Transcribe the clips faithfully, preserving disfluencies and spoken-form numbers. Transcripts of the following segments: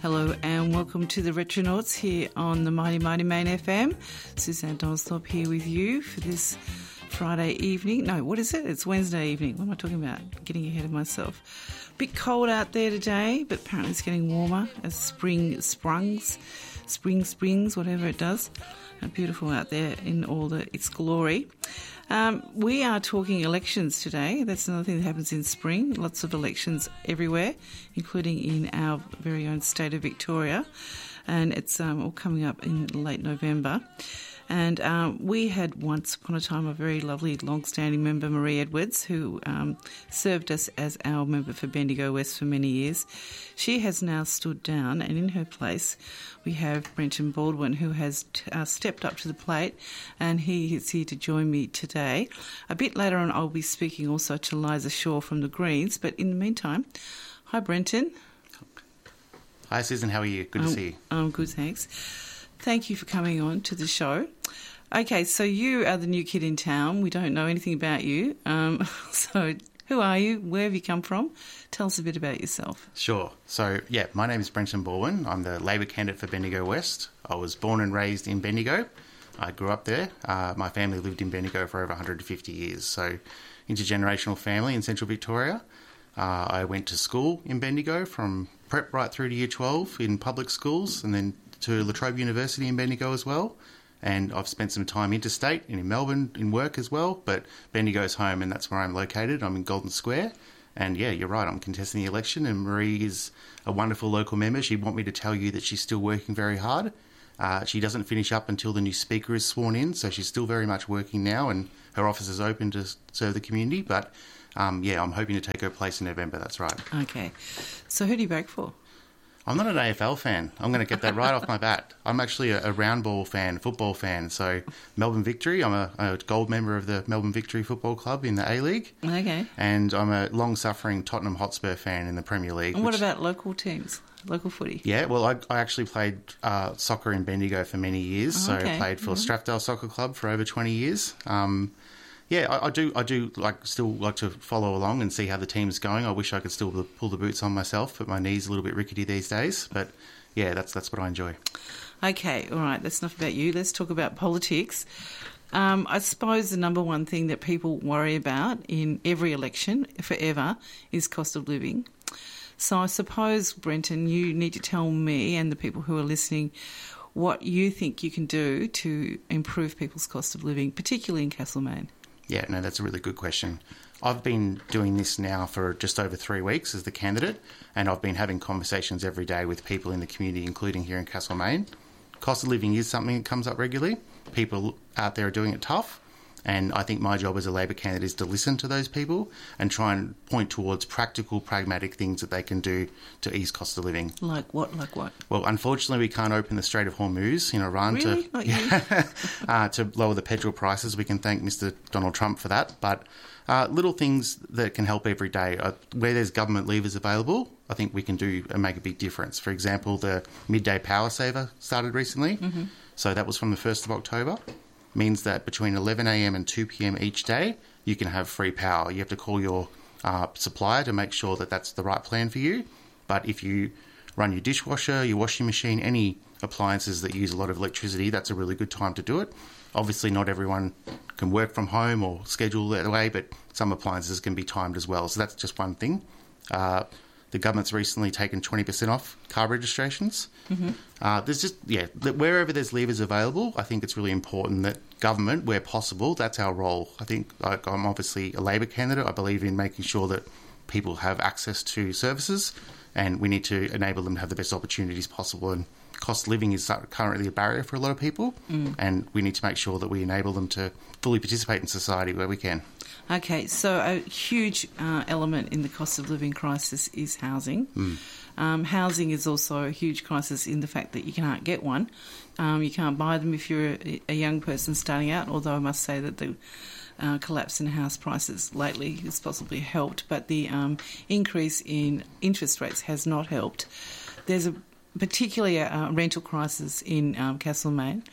Hello and welcome to the Retronauts here on the Mighty Mighty Main F M. Suzanne Donslop here with you for this Friday evening. No, what is it? It's Wednesday evening. What am I talking about? Getting ahead of myself. Bit cold out there today, but apparently it's getting warmer as spring sprungs, spring springs, whatever it does. And beautiful out there in all the, its glory. Um, we are talking elections today. That's another thing that happens in spring. Lots of elections everywhere, including in our very own state of Victoria. And it's um, all coming up in late November. And um, we had once upon a time a very lovely long-standing member, Marie Edwards, who um, served us as our member for Bendigo West for many years. She has now stood down, and in her place we have Brenton Baldwin, who has t- uh, stepped up to the plate, and he is here to join me today. A bit later on I'll be speaking also to Liza Shaw from the Greens, but in the meantime, hi Brenton. Hi Susan, how are you? Good to um, see you. I'm good, thanks. Thank you for coming on to the show. Okay, so you are the new kid in town. We don't know anything about you. Um, so who are you? Where have you come from? Tell us a bit about yourself. Sure. So, yeah, my name is Brenton Baldwin. I'm the Labor candidate for Bendigo West. I was born and raised in Bendigo. I grew up there. Uh, my family lived in Bendigo for over one hundred fifty years. So, intergenerational family in Central Victoria. Uh, I went to school in Bendigo from prep right through to year twelve in public schools, and then to La Trobe University in Bendigo as well. And I've spent some time interstate and in Melbourne in work as well, but Bendigo's home and that's where I'm located. I'm in Golden Square. And yeah, you're right, I'm contesting the election, and Marie is a wonderful local member. She'd want me to tell you that she's still working very hard. Uh, she doesn't finish up until the new speaker is sworn in, so she's still very much working now, and her office is open to serve the community. But um, yeah, I'm hoping to take her place in November, that's right. Okay. So who do you vote for? I'm not an A F L fan. I'm going to get that right off my bat. I'm actually a, a round ball fan, football fan. So Melbourne Victory, I'm a, a gold member of the Melbourne Victory Football Club in the A-League. Okay. And I'm a long-suffering Tottenham Hotspur fan in the Premier League. And what which, about local teams, local footy? Yeah, well, I, I actually played uh, soccer in Bendigo for many years. Oh, so okay. I played for mm-hmm. Strathdale Soccer Club for over twenty years. Um Yeah, I, I do. I do like still like to follow along and see how the team's going. I wish I could still pull the boots on myself, but my knee's a little bit rickety these days. But yeah, that's that's what I enjoy. Okay, all right. That's enough about you. Let's talk about politics. Um, I suppose the number one thing that people worry about in every election forever is cost of living. So I suppose, Brenton, you need to tell me and the people who are listening what you think you can do to improve people's cost of living, particularly in Castlemaine. Yeah, no, that's a really good question. I've been doing this now for just over three weeks as the candidate, and I've been having conversations every day with people in the community, including here in Castlemaine. Cost of living is something that comes up regularly. People out there are doing it tough, and I think my job as a Labor candidate is to listen to those people and try and point towards practical, pragmatic things that they can do to ease cost of living. Like what? Like what? Well, unfortunately, we can't open the Strait of Hormuz in Iran really? to Not you? uh, to lower the petrol prices. We can thank Mister Donald Trump for that. But uh, little things that can help every day. Uh, where there's government levers available, I think we can do and make a big difference. For example, the midday power saver started recently. Mm-hmm. So that was from the first of October. Means that between eleven a.m. and two p.m. each day, you can have free power. You have to call your uh, supplier to make sure that that's the right plan for you. But if you run your dishwasher, your washing machine, any appliances that use a lot of electricity, that's a really good time to do it. Obviously, not everyone can work from home or schedule that way, but some appliances can be timed as well. So that's just one thing. Uh, the government's recently taken twenty percent off car registrations. Mm-hmm. Uh, there's just, yeah, wherever there's levers available, I think it's really important that government, where possible, that's our role. I think like, I'm obviously a Labor candidate. I believe in making sure that people have access to services, and we need to enable them to have the best opportunities possible. And cost of living is currently a barrier for a lot of people, mm. and we need to make sure that we enable them to fully participate in society where we can. Okay, so a huge uh, element in the cost of living crisis is housing. Mm. Um, housing is also a huge crisis in the fact that you can't get one. Um, you can't buy them if you're a, a young person starting out, although I must say that the uh, collapse in house prices lately has possibly helped, but the um, increase in interest rates has not helped. There's a particularly a uh, rental crisis in um, Castlemaine.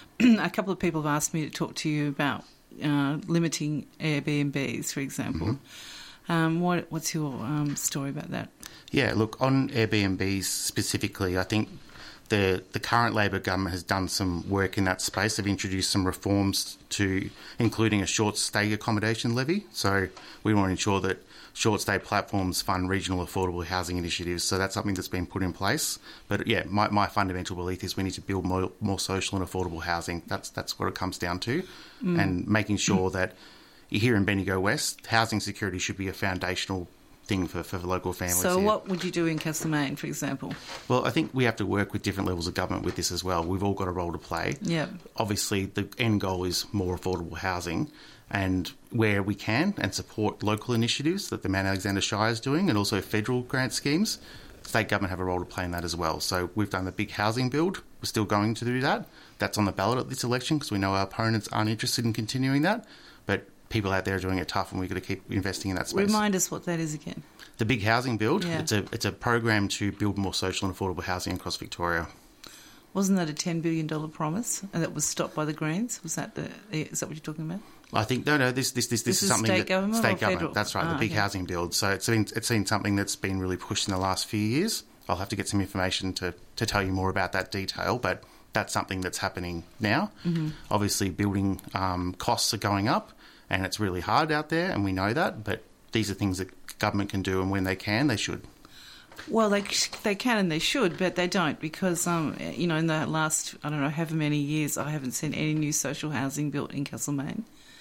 A couple of people have asked me to talk to you about uh, limiting Airbnbs, for example. Mm-hmm. Um, what, what's your um, story about that? Yeah, look, on Airbnbs specifically, I think the the current Labor government has done some work in that space. They've introduced some reforms to, including a short stay accommodation levy. So we want to ensure that short stay platforms fund regional affordable housing initiatives. So that's something that's been put in place. But yeah, my, my fundamental belief is we need to build more, more social and affordable housing. That's that's what it comes down to, mm. and making sure mm. that here in Bendigo West, housing security should be a foundational thing for, for local families. So here. What would you do in Castlemaine, for example? Well, I think we have to work with different levels of government with this as well. We've all got a role to play. Yeah. Obviously, the end goal is more affordable housing, and where we can and support local initiatives that the Mount Alexander Shire is doing, and also federal grant schemes, state government have a role to play in that as well. So we've done the big housing build. We're still going to do that. That's on the ballot at this election because we know our opponents aren't interested in continuing that. But people out there are doing it tough, and we've got to keep investing in that space. Remind us what that is again. The big housing build, yeah. it's a it's a program to build more social and affordable housing across Victoria. Wasn't that a ten billion dollars promise and that was stopped by the Greens? Was that the? Is that what you're talking about? I think no, no. This this this, this, this is, is something state that government state or government. federal? That's right, ah, the big okay. housing build. So it's been it's been something that's been really pushed in the last few years. I'll have to get some information to to tell you more about that detail, but that's something that's happening now. Mm-hmm. Obviously, building um, costs are going up, and it's really hard out there, and we know that. But these are things that government can do, and when they can, they should. Well, they they can and they should, but they don't because, um, you know, in the last, I don't know, however many years, I haven't seen any new social housing built in Castlemaine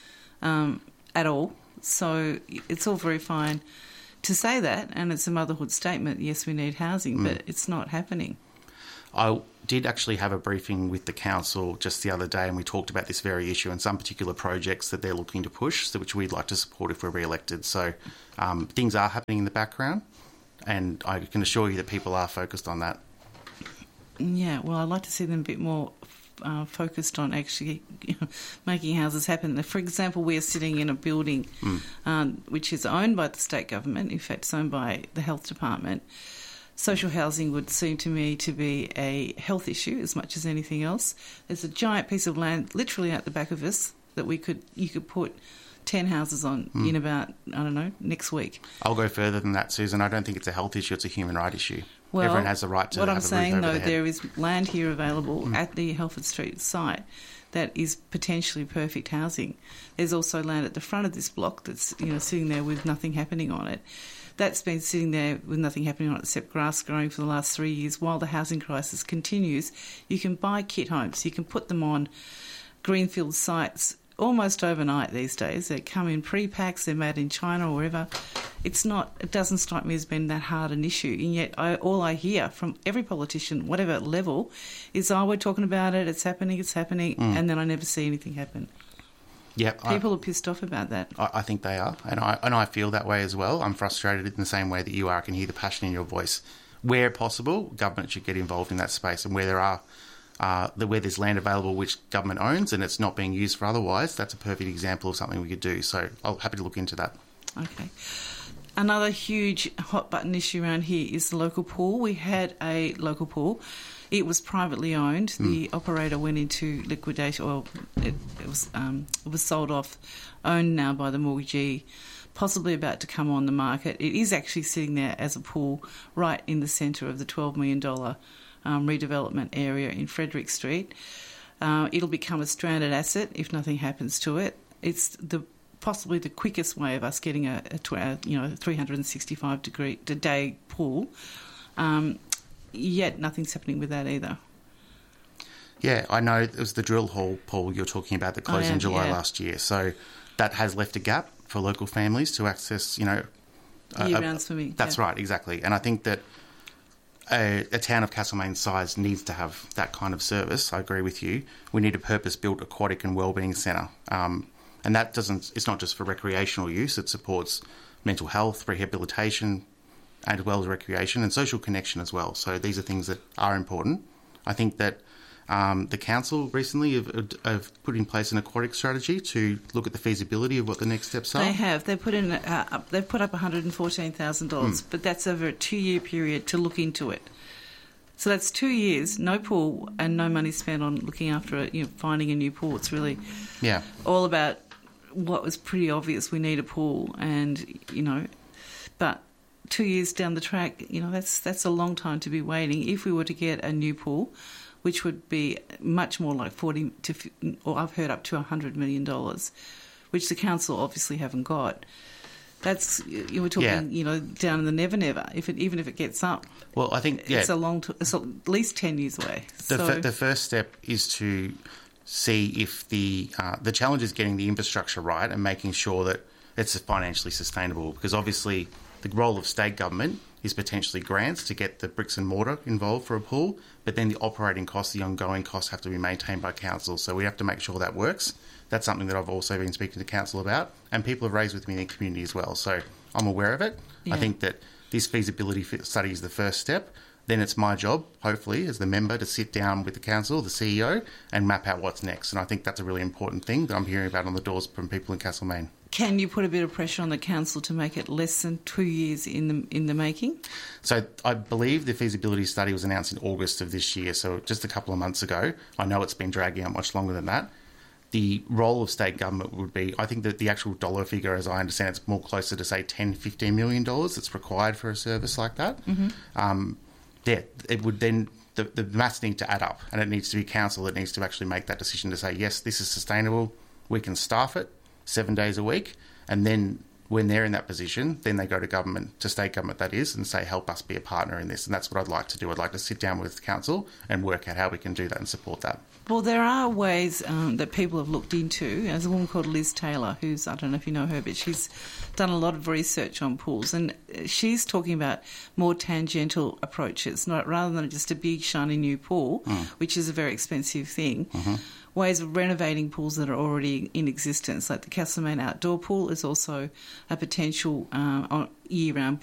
um, at all. So it's all very fine to say that, and it's a motherhood statement, yes, we need housing, mm. but it's not happening. I did actually have a briefing with the council just the other day, and we talked about this very issue and some particular projects that they're looking to push, so which we'd like to support if we're re-elected. So um, things are happening in the background, and I can assure you that people are focused on that. Yeah, well, I'd like to see them a bit more uh, focused on actually you know, making houses happen. For example, we're sitting in a building mm. um, which is owned by the state government. In fact, it's owned by the health department. Social housing would seem to me to be a health issue as much as anything else. There's a giant piece of land literally out the back of us that we could you could put ten houses on mm. in about, I don't know, next week. I'll go further than that, Susan. I don't think it's a health issue, it's a human right issue. Well, everyone has the right to what have I'm a saying, roof over though, their head. there is land here available mm. at the Helford Street site that is potentially perfect housing. There's also land at the front of this block that's, you know, sitting there with nothing happening on it. That's been sitting there with nothing happening on it except grass growing for the last three years while the housing crisis continues. You can buy kit homes. You can put them on greenfield sites almost overnight these days. They come in pre-packs. They're made in China or wherever. It's not. It doesn't strike me as being that hard an issue. And yet I, all I hear from every politician, whatever level, is, oh, we're talking about it, it's happening, it's happening, mm. and then I never see anything happen. Yeah, people I, are pissed off about that. I, I think they are, and I and I feel that way as well. I'm frustrated in the same way that you are. I can hear the passion in your voice. Where possible, government should get involved in that space, and where there are, uh, the, where there's land available which government owns and it's not being used for otherwise, that's a perfect example of something we could do. So I'm happy to look into that. Okay. Another huge hot button issue around here is the local pool. We had a local pool. It was privately owned. Mm. The operator went into liquidation. Well, it, it was um, it was sold off, owned now by the mortgagee, possibly about to come on the market. It is actually sitting there as a pool right in the centre of the twelve million dollars um, redevelopment area in Frederick Street. Uh, it'll become a stranded asset if nothing happens to it. It's the possibly the quickest way of us getting a, a, tw- a you know three hundred sixty-five degree day pool. Um, Yet nothing's happening with that either. Yeah, I know it was the drill hall pool you're talking about that closed oh, yeah, in July yeah. last year. So that has left a gap for local families to access, you know... Year-round swimming. That's yeah. right, exactly. And I think that a, a town of Castlemaine's size needs to have that kind of service. I agree with you. We need a purpose-built aquatic and wellbeing centre. Um, and that doesn't... It's not just for recreational use. It supports mental health, rehabilitation, as well as recreation and social connection as well. So these are things that are important. I think that um, the council recently have, have put in place an aquatic strategy to look at the feasibility of what the next steps are. They have. They put in. Uh, up, they've put up one hundred fourteen thousand dollars, mm. but that's over a two-year period to look into it. So that's two years, no pool, and no money spent on looking after it. You know, finding a new pool. It's really yeah. all about what was pretty obvious, we need a pool, and, you know, but two years down the track, you know, that's that's a long time to be waiting. If we were to get a new pool, which would be much more like forty to, or I've heard up to one hundred million dollars, which the council obviously haven't got. That's, you were talking, yeah. you know, down in the never never. If it, even if it gets up, well, I think yeah. it's a long, t- it's at least ten years away. The, so, f- the first step is to see if the uh, the challenge is getting the infrastructure right and making sure that it's financially sustainable. Because obviously, the role of state government is potentially grants to get the bricks and mortar involved for a pool, but then the operating costs, the ongoing costs have to be maintained by council. So we have to make sure that works. That's something that I've also been speaking to council about, and people have raised with me in the community as well. So I'm aware of it. Yeah. I think that this feasibility study is the first step. Then it's my job, hopefully, as the member, to sit down with the council, the C E O, and map out what's next. And I think that's a really important thing that I'm hearing about on the doors from people in Castlemaine. Can you put a bit of pressure on the council to make it less than two years in the in the making? So I believe the feasibility study was announced in August of this year, so just a couple of months ago. I know it's been dragging out much longer than that. The role of state government would be, I think that the actual dollar figure, as I understand, it's more closer to, say, ten, fifteen million dollars that's required for a service like that. Mm-hmm. Um, yeah, it would then, the, the maths need to add up, and it needs to be council that needs to actually make that decision to say, yes, this is sustainable, we can staff it seven days a week, and then when they're in that position, then they go to government, to state government that is, and say, help us be a partner in this. And that's what I'd like to do. I'd like to sit down with council and work out how we can do that and support that. Well, there are ways um, that people have looked into. There's a woman called Liz Taylor, who's, I don't know if you know her, but she's done a lot of research on pools, and she's talking about more tangential approaches, not rather than just a big, shiny new pool, mm. which is a very expensive thing. Mm-hmm. Ways of renovating pools that are already in existence, like the Castlemaine outdoor pool is also a potential uh, year-round